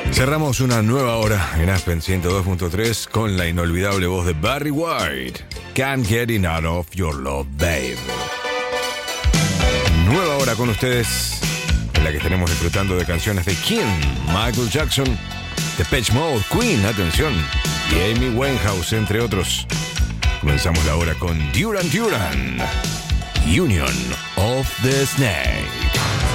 Cerramos una nueva hora en Aspen 102.3 con la inolvidable voz de Barry White. Can't get enough of your love, babe. Nueva hora con ustedes, en la que estaremos disfrutando de canciones de King, Michael Jackson, Depeche Mode, Queen, atención, y Amy Winehouse, entre otros. Comenzamos la hora con Duran Duran, Union of the Snake.